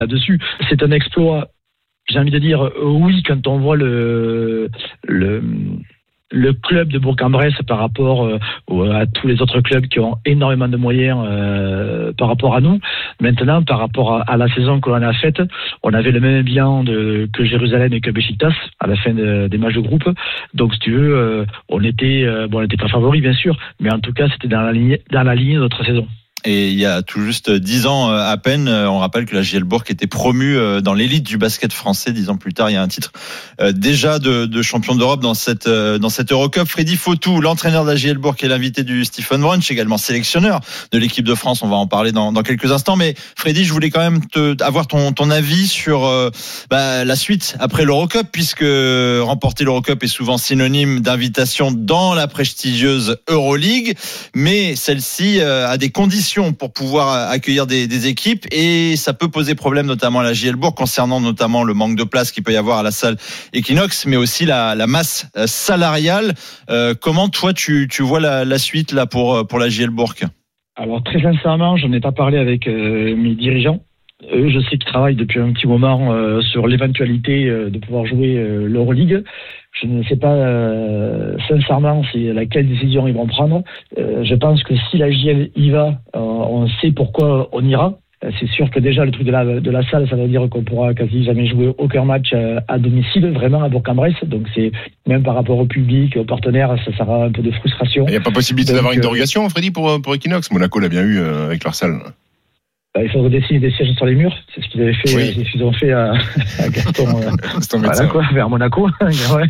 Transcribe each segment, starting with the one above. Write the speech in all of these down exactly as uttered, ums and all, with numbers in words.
là-dessus. C'est un exploit, j'ai envie de dire, oui, quand on voit le... le le club de Bourg-en-Bresse par rapport euh, à tous les autres clubs qui ont énormément de moyens euh, par rapport à nous. Maintenant, par rapport à, à la saison que l'on a faite, on avait le même bilan de, que Jérusalem et que Beşiktaş à la fin de, des matchs de groupe. Donc, si tu veux, euh, on était, euh, bon, on n'était pas favoris, bien sûr, mais en tout cas, c'était dans la ligne, dans la ligne de notre saison. Et il y a tout juste dix ans à peine, on rappelle que la J L Bourg était promue dans l'élite du basket français. Dix ans plus tard, il y a un titre déjà de, de champion d'Europe dans cette dans cette Eurocup. Freddy Fautou, l'entraîneur de la J L Bourg, qui est l'invité du Stephen Brunch, également sélectionneur de l'équipe de France. On va en parler dans, dans quelques instants. Mais Freddy, je voulais quand même te, avoir ton ton avis sur euh, bah, la suite après l'Eurocup, puisque remporter l'Eurocup est souvent synonyme d'invitation dans la prestigieuse Euroleague, mais celle-ci euh, a des conditions pour pouvoir accueillir des, des équipes et ça peut poser problème notamment à la J L Bourg concernant notamment le manque de place qu'il peut y avoir à la salle Equinox, mais aussi la, la masse salariale. Euh, comment toi tu, tu vois la, la suite là pour, pour la J L Bourg? Alors très sincèrement, je n'ai pas parlé avec euh, mes dirigeants. Eux, je sais qu'ils travaillent depuis un petit moment euh, sur l'éventualité euh, de pouvoir jouer euh, l'Euroleague. Je ne sais pas euh, sincèrement c'est laquelle décision ils vont prendre. Euh, je pense que si la J L y va, euh, on sait pourquoi on ira. C'est sûr que déjà le truc de la, de la salle, ça veut dire qu'on pourra quasi jamais jouer aucun match à domicile, vraiment à Bourg-en-Bresse. Donc c'est même par rapport au public, aux partenaires, ça sera un peu de frustration. Il n'y a pas possibilité Donc, d'avoir une dérogation, Freddy, pour, pour Equinox. Monaco l'a bien eu euh, avec leur salle. Il faudrait dessiner des sièges sur les murs. C'est ce qu'ils avaient fait, oui. C'est ce qu'ils ont fait à, à Gaston, euh, voilà, quoi, vers Monaco. Ouais.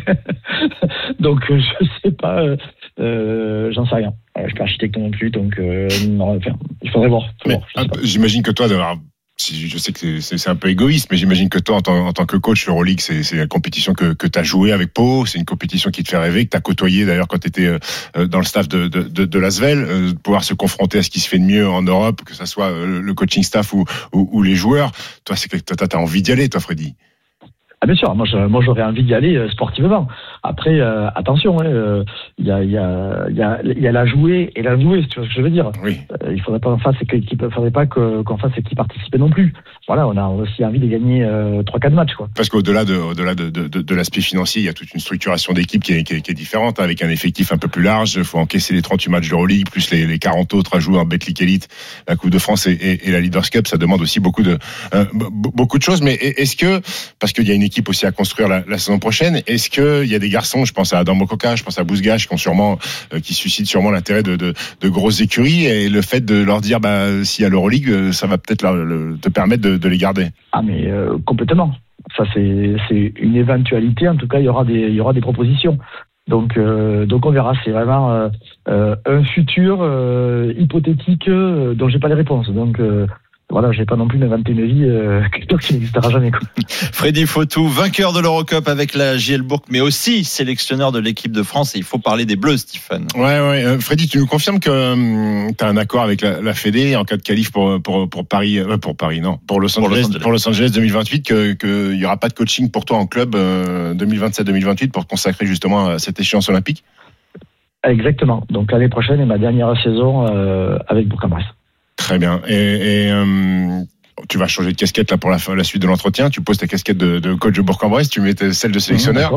Donc je sais pas, euh, j'en sais rien. Je suis pas architecte non plus, donc euh, non, enfin, il faudrait voir. Faut mais, voir un, j'imagine que toi, d'avoir, je sais que c'est, c'est, c'est un peu égoïste, mais j'imagine que toi, en tant, en tant que coach, l'Euroleague, c'est, c'est la compétition que, que tu as joué avec Pau, c'est une compétition qui te fait rêver, que tu as côtoyé d'ailleurs quand tu étais euh, dans le staff de, de, de, de l'Asvel, euh, de pouvoir se confronter à ce qui se fait de mieux en Europe, que ça soit euh, le coaching staff ou, ou, ou les joueurs. Toi, c'est que toi, tu as envie d'y aller, toi, Freddy. Ah bien sûr, moi, je, moi j'aurais envie d'y aller euh, sportivement. Après, euh, attention, il hein, y, a, y, a, y, a, y a la jouer et la jouer, tu vois ce que je veux dire. Oui. Euh, il faudrait pas en face qu'il faudrait pas que, qu'on fasse qui participer non plus. Voilà, on a aussi envie de gagner euh, trois quatre matchs, quoi. Parce qu'au-delà de, au-delà de, de, de, de l'aspect financier, il y a toute une structuration d'équipe qui est, qui est, qui est différente, hein, avec un effectif un peu plus large. Il faut encaisser les trente-huit matchs d'Euroleague, plus les, les quarante autres à jouer en Betclic Elite, la Coupe de France et, et, et la Leaders Cup. Ça demande aussi beaucoup de, euh, beaucoup de choses. Mais est-ce que, parce qu'il y a une équipe aussi à construire la, la saison prochaine, est-ce qu'il y a des garçons, je pense à Adam Mokoka, je pense à Bouzgach, qui ont sûrement, euh, qui suscitent sûrement l'intérêt de, de, de grosses écuries, et le fait de leur dire, bah, s'il y a l'Euroleague, ça va peut-être leur, le, te permettre de, de les garder. Ah mais euh, complètement. Ça c'est, c'est une éventualité. En tout cas, il y aura des, il y aura des propositions. Donc, euh, donc on verra. C'est vraiment euh, euh, un futur euh, hypothétique euh, dont j'ai pas les réponses. Donc euh, voilà, j'ai pas non plus inventé une vie euh, qui n'existera jamais, quoi. Freddy Fautou, vainqueur de l'Eurocup avec la J L Bourg, mais aussi sélectionneur de l'équipe de France. Et il faut parler des Bleus, Stephen. Ouais, ouais. Euh, Freddy, tu nous confirmes que euh, tu as un accord avec la, la Fédé en cas de qualif pour pour pour Paris, euh, pour Paris, non, pour Los Angeles, pour Los Angeles, pour Los Angeles deux mille vingt-huit, que que il y aura pas de coaching pour toi en club euh, deux mille vingt-sept deux mille vingt-huit pour te consacrer justement à cette échéance olympique. Exactement. Donc l'année prochaine est ma dernière saison euh, avec Bourg-en-Bresse. Très bien. Et, et euh, tu vas changer de casquette là pour la, la suite de l'entretien. Tu poses ta casquette de, de coach de Bourg-en-Bresse, tu mets celle de sélectionneur. Mmh,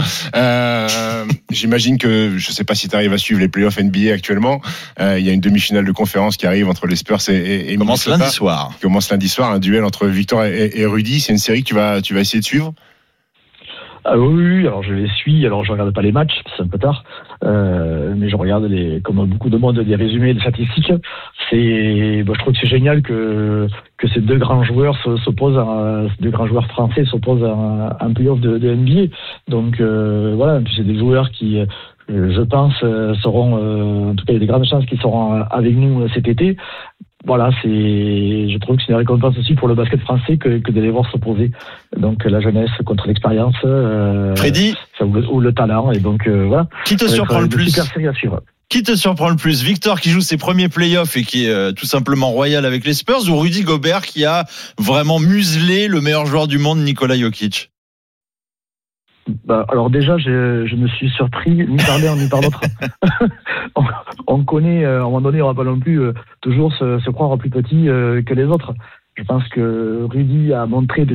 euh, j'imagine que, je ne sais pas si tu arrives à suivre les playoffs N B A actuellement. Euh, il y a une demi-finale de conférence qui arrive entre les Spurs et, et, et commence lundi soir. Qui commence lundi soir, un duel entre Victor et, et Rudy. C'est une série que tu vas, tu vas essayer de suivre. Ah oui, alors je les suis, alors je regarde pas les matchs, c'est un peu tard, euh, mais je regarde les, comme beaucoup de monde, des résumés, des statistiques. C'est, bon, je trouve que c'est génial que que ces deux grands joueurs s'opposent, à, ces deux grands joueurs français s'opposent à un playoff de, de N B A. Donc euh, voilà, puis c'est des joueurs qui, je pense, seront, euh, en tout cas, il y a des grandes chances qu'ils seront avec nous cet été. Voilà, c'est, je trouve que c'est une récompense aussi pour le basket français que, que de les voir s'opposer. Donc la jeunesse contre l'expérience, euh, Freddy, ça, ou, le, ou le talent, et donc euh, voilà. Qui te surprend le plus? Super série à suivre. Qui te surprend le plus? Victor qui joue ses premiers playoffs et qui est euh, tout simplement royal avec les Spurs, ou Rudy Gobert qui a vraiment muselé le meilleur joueur du monde, Nikola Jokic? Bah, alors déjà, je, je me suis surpris ni par l'un ni par l'autre. on, on connaît, euh, à un moment donné, on va pas non plus euh, toujours se, se croire plus petit euh, que les autres. Je pense que Rudy a montré